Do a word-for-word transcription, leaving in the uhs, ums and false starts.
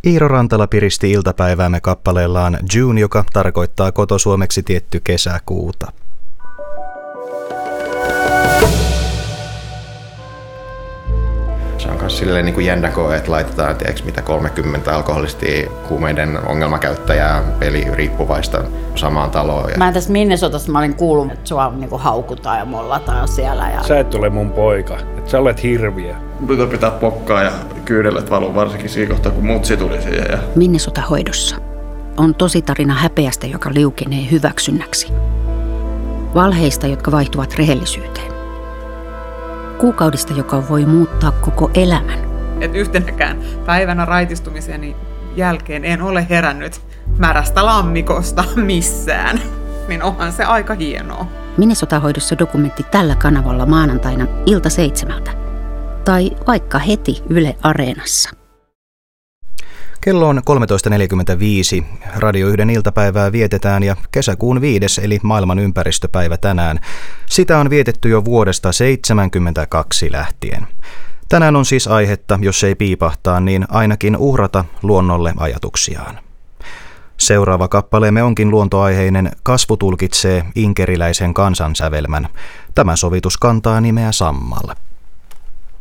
Iiro Rantala piristi iltapäiväämme kappaleellaan June, joka tarkoittaa kotosuomeksi tietty kesäkuuta. Se on myös silleen niin kuin jännä koe, että laitetaan tiedätkö, mitä kolmekymmentä alkoholistia, huumeiden ongelmakäyttäjää, peliriippuvaista samaan taloon. Ja... Mä tässä Minnesotassa mä olin kuullut, että sua niin kuin haukutaan ja mollataan siellä. Ja... Sä et ole mun poika, että sä olet hirviö. Pitää pitää pokkaa ja kyydellet valuu varsinkin siinä kohtaa, kun mutsi tuli siihen. Ja... Minnesota hoidossa on tositarina häpeästä, joka liukenee hyväksynnäksi. Valheista, jotka vaihtuvat rehellisyyteen. Kuukaudesta, joka voi muuttaa koko elämän. Et yhtenäkään päivänä raitistumiseni jälkeen en ole herännyt märästä lammikosta missään. Niin onhan se aika hienoa. Minnesota-hoidossa dokumentti tällä kanavalla maanantaina ilta seitsemältä. Tai vaikka heti Yle Areenassa. Kello on kolmetoista neljäkymmentäviisi. Radio yhden iltapäivää vietetään ja kesäkuun viides eli maailman ympäristöpäivä tänään. Sitä on vietetty jo vuodesta seitsemänkymmentäkaksi lähtien. Tänään on siis aihetta, jos ei piipahtaa, niin ainakin uhrata luonnolle ajatuksiaan. Seuraava kappaleemme onkin luontoaiheinen Kasvu tulkitsee inkeriläisen kansansävelmän. Tämä sovitus kantaa nimeä Sammal.